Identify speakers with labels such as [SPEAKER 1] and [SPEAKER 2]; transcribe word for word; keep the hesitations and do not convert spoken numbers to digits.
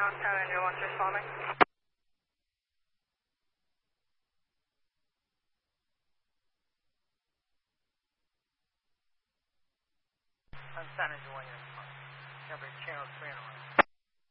[SPEAKER 1] Town ambulance responding.
[SPEAKER 2] I'm San Antonio. Number channel three and one.